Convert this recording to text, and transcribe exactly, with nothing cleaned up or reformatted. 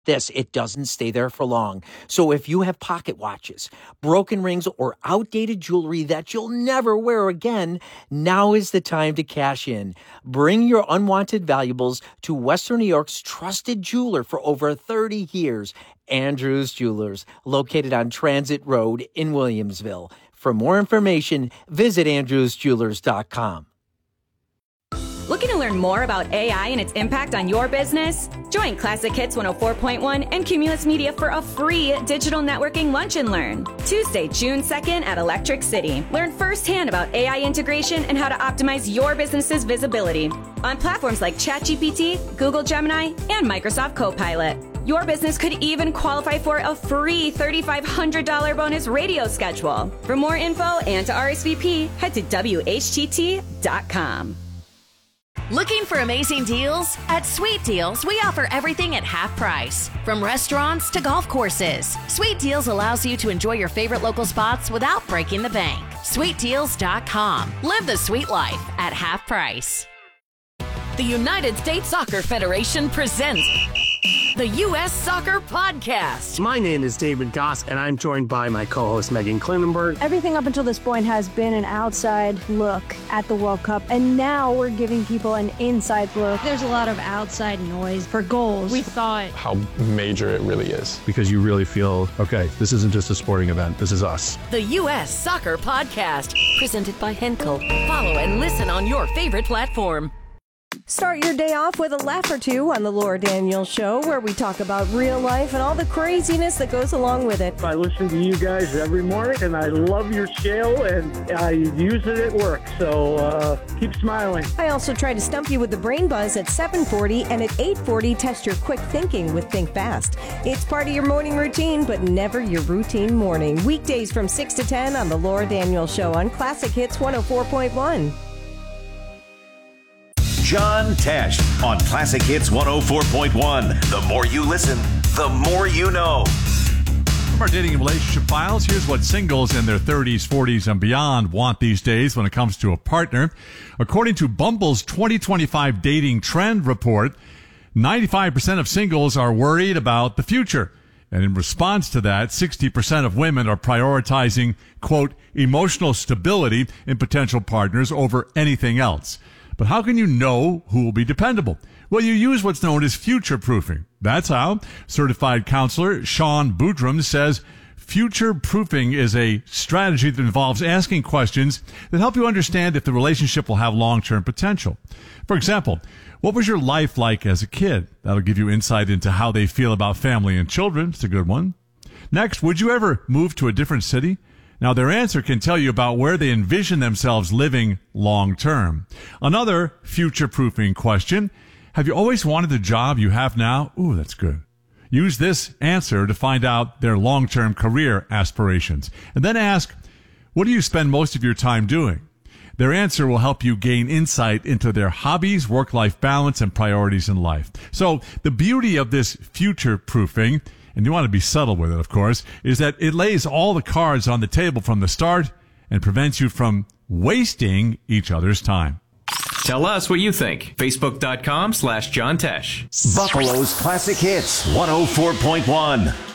this, it doesn't stay there for long. So if you have pocket watches, broken rings, or outdated jewelry that you'll never wear again, now is the time to cash in. Bring your unwanted valuables to Western New York's trusted jeweler for over thirty years, Andrews Jewelers, located on Transit Road in Williamsville. For more information, visit andrews jewelers dot com. Looking to learn more about A I and its impact on your business? Join Classic Hits one oh four point one and Cumulus Media for a free digital networking lunch and learn. Tuesday, June second at Electric City. Learn firsthand about A I integration and how to optimize your business's visibility on platforms like ChatGPT, Google Gemini, and Microsoft Copilot. Your business could even qualify for a free three thousand five hundred dollars bonus radio schedule. For more info and to R S V P, head to W H T T dot com. Looking for amazing deals? At Sweet Deals, we offer everything at half price. From restaurants to golf courses, Sweet Deals allows you to enjoy your favorite local spots without breaking the bank. sweet deals dot com. Live the sweet life at half price. The United States Soccer Federation presents the U S Soccer Podcast. My name is David Goss, and I'm joined by my co-host Megan Klinenberg. Everything up until this point has been an outside look at the World Cup, and now we're giving people an inside look. There's a lot of outside noise for goals. We thought how major it really is. Because you really feel, okay, this isn't just a sporting event, this is us. The U S Soccer Podcast, presented by Henkel. Follow and listen on your favorite platform. Start your day off with a laugh or two on the Laura Daniels Show, where we talk about real life and all the craziness that goes along with it. I listen to you guys every morning, and I love your show, and I use it at work, so uh, keep smiling. I also try to stump you with the brain buzz at seven forty, and at eight forty, test your quick thinking with Think Fast. It's part of your morning routine, but never your routine morning. Weekdays from six to ten on the Laura Daniels Show on Classic Hits one oh four point one. John Tesh on Classic Hits one oh four point one. The more you listen, the more you know. From our dating and relationship files, here's what singles in their thirties, forties, and beyond want these days when it comes to a partner. According to Bumble's twenty twenty-five Dating Trend Report, ninety-five percent of singles are worried about the future. And in response to that, sixty percent of women are prioritizing, quote, emotional stability in potential partners over anything else. But how can you know who will be dependable? Well, you use what's known as future-proofing. That's how certified counselor Sean Boudrum says future-proofing is a strategy that involves asking questions that help you understand if the relationship will have long-term potential. For example, what was your life like as a kid? That'll give you insight into how they feel about family and children. It's a good one. Next, would you ever move to a different city? Now, their answer can tell you about where they envision themselves living long-term. Another future-proofing question, have you always wanted the job you have now? Ooh, that's good. Use this answer to find out their long-term career aspirations. And then ask, what do you spend most of your time doing? Their answer will help you gain insight into their hobbies, work-life balance, and priorities in life. So the beauty of this future-proofing, and you want to be subtle with it, of course, is that it lays all the cards on the table from the start and prevents you from wasting each other's time. Tell us what you think. Facebook.com slash John Tesh. Buffalo's Classic Hits one oh four point one.